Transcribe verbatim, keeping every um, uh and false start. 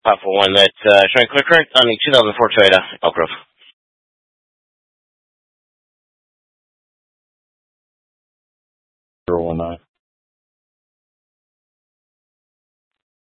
powerful one that's uh, showing clear current on the two thousand four Toyota Elk Grove. zero one nine.